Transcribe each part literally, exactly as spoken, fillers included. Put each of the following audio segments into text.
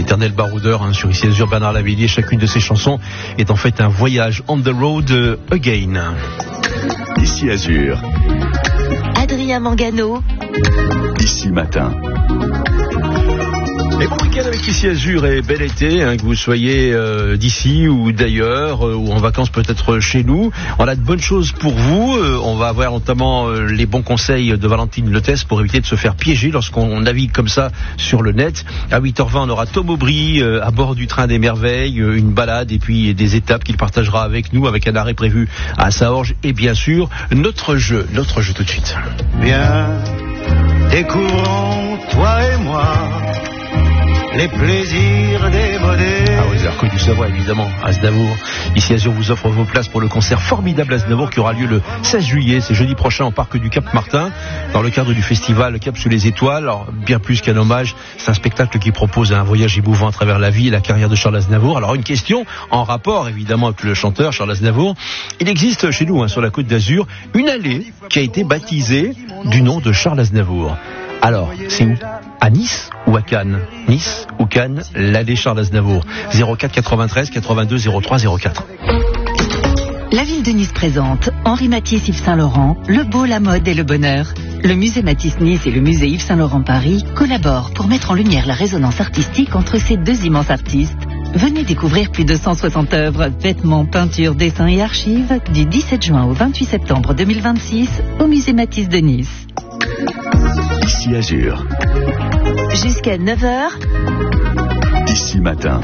l'éternel baroudeur hein, sur Ici Azur, Bernard Lavilliers. Chacune de ses chansons est en fait un voyage on the road uh, again. Ici Azur. Adrien Mangano. Ici Matin. Et bon week-end avec Ici Azur et bel été, hein, que vous soyez euh, d'ici ou d'ailleurs, euh, ou en vacances peut-être chez nous. On a de bonnes choses pour vous. Euh, on va avoir notamment euh, les bons conseils de Valentine Lettès pour éviter de se faire piéger lorsqu'on navigue comme ça sur le net. À huit heures vingt, on aura Tom Aubry euh, à bord du train des merveilles, euh, une balade et puis des étapes qu'il partagera avec nous, avec un arrêt prévu à Saorge et bien sûr notre jeu, notre jeu tout de suite. Bien, découvrons toi et moi les plaisirs des modèles. Ah, vous avez reconnu sa voix, évidemment, Aznavour. Ici Azur vous offre vos places pour le concert formidable Aznavour qui aura lieu le seize juillet, c'est jeudi prochain au parc du Cap-Martin, dans le cadre du festival Cap sous les étoiles. Alors, bien plus qu'un hommage, c'est un spectacle qui propose un voyage émouvant à travers la vie et la carrière de Charles Aznavour. Alors, une question en rapport, évidemment, avec le chanteur Charles Aznavour. Il existe chez nous, hein, sur la Côte d'Azur, une allée qui a été baptisée du nom de Charles Aznavour. Alors, c'est où ? À Nice ou à Cannes ? Nice ou Cannes, l'allée Charles Aznavour. zéro quatre quatre-vingt-treize quatre-vingt-deux zéro trois zéro quatre. La ville de Nice présente Henri Matisse Yves Saint Laurent, le beau, la mode et le bonheur. Le musée Matisse Nice et le musée Yves Saint Laurent Paris collaborent pour mettre en lumière la résonance artistique entre ces deux immenses artistes. Venez découvrir plus de cent soixante œuvres, vêtements, peintures, dessins et archives du dix-sept juin au vingt-huit septembre deux mille vingt-six au musée Matisse de Nice. Ici Azur. Jusqu'à neuf heures. Ici Matin.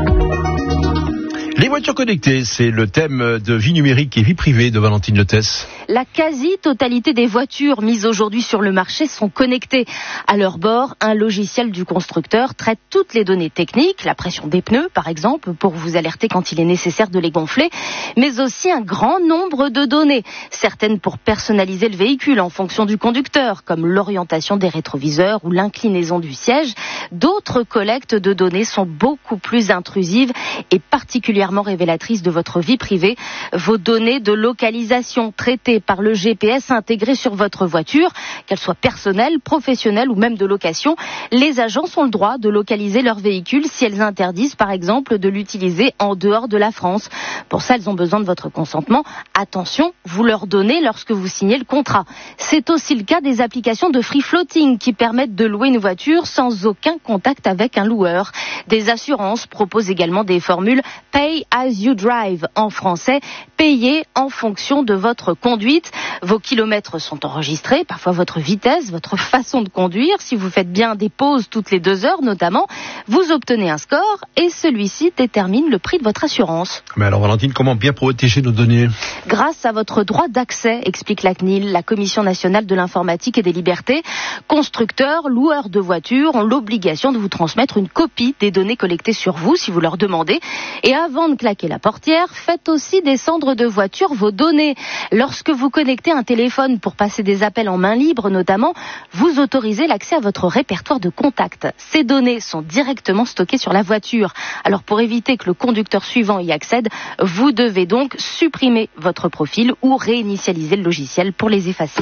Les voitures connectées, c'est le thème de vie numérique et vie privée de Valentine Lettès. La quasi-totalité des voitures mises aujourd'hui sur le marché sont connectées. À leur bord, un logiciel du constructeur traite toutes les données techniques, la pression des pneus par exemple, pour vous alerter quand il est nécessaire de les gonfler, mais aussi un grand nombre de données, certaines pour personnaliser le véhicule en fonction du conducteur, comme l'orientation des rétroviseurs ou l'inclinaison du siège. D'autres collectes de données sont beaucoup plus intrusives et particulièrement révélatrices de votre vie privée. Vos données de localisation traitées par le G P S intégré sur votre voiture, qu'elle soit personnelle, professionnelle ou même de location. Les agences ont le droit de localiser leur véhicule si elles interdisent par exemple de l'utiliser en dehors de la France. Pour ça, elles ont besoin de votre consentement. Attention, vous leur donnez lorsque vous signez le contrat. C'est aussi le cas des applications de free floating qui permettent de louer une voiture sans aucun contact avec un loueur. Des assurances proposent également des formules Pay as you drive, en français, payer en fonction de votre conduite. Vos kilomètres sont enregistrés, parfois votre vitesse, votre façon de conduire. Si vous faites bien des pauses toutes les deux heures notamment, vous obtenez un score et celui-ci détermine le prix de votre assurance. Mais alors Valentine, comment bien protéger nos données ? Grâce à votre droit d'accès, explique la C N I L, la Commission nationale de l'informatique et des libertés. Constructeurs, loueurs de voitures ont l'obligation de vous transmettre une copie des données collectées sur vous si vous leur demandez. Et avant de claquer la portière, faites aussi descendre de voiture vos données. Lorsque vous connectez un téléphone pour passer des appels en main libre notamment, vous autorisez l'accès à votre répertoire de contacts. Ces données sont directement stockées sur la voiture. Alors pour éviter que le conducteur suivant y accède, vous devez donc supprimer votre profil ou réinitialiser le logiciel pour les effacer.